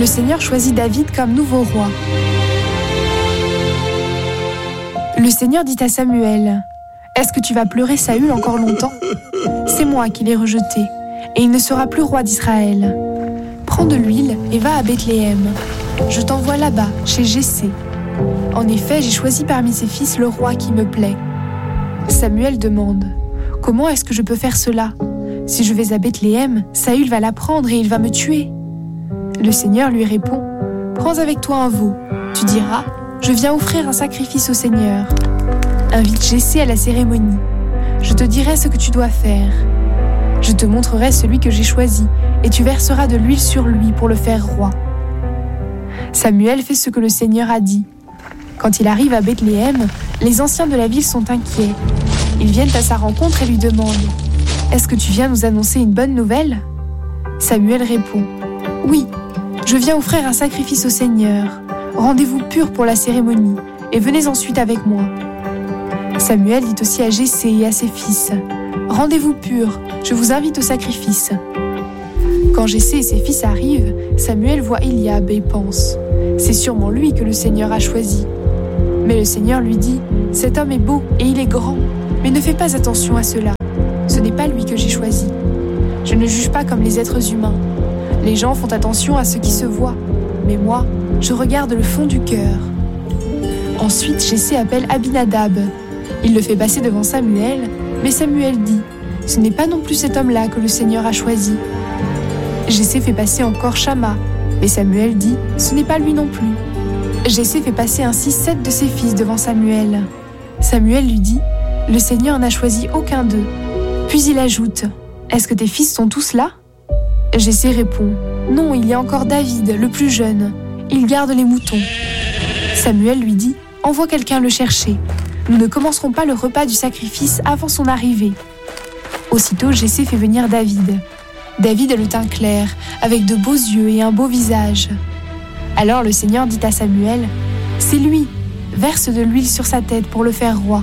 Le Seigneur choisit David comme nouveau roi. Le Seigneur dit à Samuel, « Est-ce que tu vas pleurer Saül encore longtemps ? C'est moi qui l'ai rejeté, et il ne sera plus roi d'Israël. Prends de l'huile et va à Bethléem. Je t'envoie là-bas, chez Jessé. En effet, j'ai choisi parmi ses fils le roi qui me plaît. » Samuel demande, « Comment est-ce que je peux faire cela ? Si je vais à Bethléem, Saül va l'apprendre et il va me tuer. » Le Seigneur lui répond, « Prends avec toi un veau. Tu diras, je viens offrir un sacrifice au Seigneur. Invite Jessé à la cérémonie. Je te dirai ce que tu dois faire. Je te montrerai celui que j'ai choisi, et tu verseras de l'huile sur lui pour le faire roi. » Samuel fait ce que le Seigneur a dit. Quand il arrive à Bethléem, les anciens de la ville sont inquiets. Ils viennent à sa rencontre et lui demandent, « Est-ce que tu viens nous annoncer une bonne nouvelle ?» Samuel répond, « Oui, je viens offrir un sacrifice au Seigneur. Rendez-vous purs pour la cérémonie, et venez ensuite avec moi. » Samuel dit aussi à Jessé et à ses fils, « Rendez-vous purs, je vous invite au sacrifice. » Quand Jessé et ses fils arrivent, Samuel voit Eliab et pense, « C'est sûrement lui que le Seigneur a choisi. » Mais le Seigneur lui dit, « Cet homme est beau et il est grand, mais ne fais pas attention à cela. Ce n'est pas lui que j'ai choisi. Je ne juge pas comme les êtres humains. Les gens font attention à ce qui se voit, mais moi, je regarde le fond du cœur. » Ensuite, Jessé appelle Abinadab. Il le fait passer devant Samuel, mais Samuel dit, « Ce n'est pas non plus cet homme-là que le Seigneur a choisi. » Jessé fait passer encore Shama, mais Samuel dit, « Ce n'est pas lui non plus. » Jessé fait passer ainsi 7 de ses fils devant Samuel. Samuel lui dit, « Le Seigneur n'a choisi aucun d'eux. » Puis il ajoute, « Est-ce que tes fils sont tous là ?» Jessé répond, « Non, il y a encore David, le plus jeune. Il garde les moutons. » Samuel lui dit, « Envoie quelqu'un le chercher. Nous ne commencerons pas le repas du sacrifice avant son arrivée. » Aussitôt, Jessé fait venir David. David a le teint clair, avec de beaux yeux et un beau visage. Alors le Seigneur dit à Samuel, « C'est lui, verse de l'huile sur sa tête pour le faire roi. »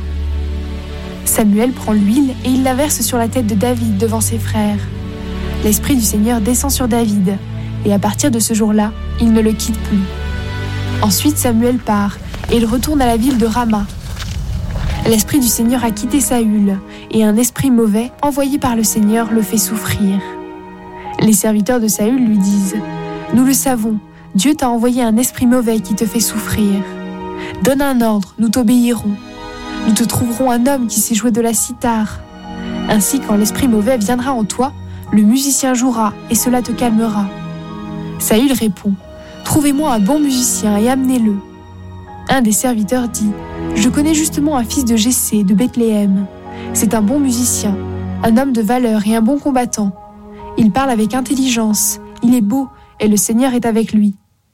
Samuel prend l'huile et il la verse sur la tête de David devant ses frères. L'Esprit du Seigneur descend sur David, et à partir de ce jour-là, il ne le quitte plus. Ensuite Samuel part, et il retourne à la ville de Rama. L'Esprit du Seigneur a quitté Saül, et un esprit mauvais, envoyé par le Seigneur, le fait souffrir. Les serviteurs de Saül lui disent, « Nous le savons, Dieu t'a envoyé un esprit mauvais qui te fait souffrir. Donne un ordre, nous t'obéirons. Nous te trouverons un homme qui sait jouer de la cithare. Ainsi, quand l'esprit mauvais viendra en toi, le musicien jouera et cela te calmera. » Saül répond, « Trouvez-moi un bon musicien et amenez-le. » Un des serviteurs dit, « Je connais justement un fils de Jessé de Bethléem. C'est un bon musicien, un homme de valeur et un bon combattant. Il parle avec intelligence, il est beau et le Seigneur est avec lui. »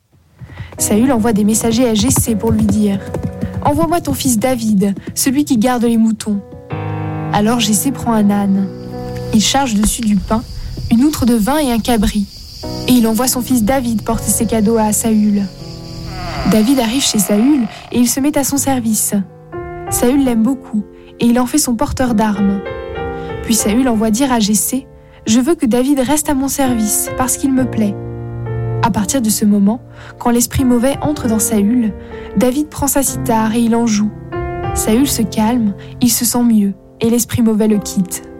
Saül envoie des messagers à Jessé pour lui dire, « Envoie-moi ton fils David, celui qui garde les moutons. » Alors Jessé prend un âne. Il charge dessus du pain, une outre de vin et un cabri. Et il envoie son fils David porter ses cadeaux à Saül. David arrive chez Saül et il se met à son service. Saül l'aime beaucoup et il en fait son porteur d'armes. Puis Saül envoie dire à Jessé, « Je veux que David reste à mon service parce qu'il me plaît. » À partir de ce moment, quand l'esprit mauvais entre dans Saül, David prend sa cithare et il en joue. Saül se calme, il se sent mieux et l'esprit mauvais le quitte.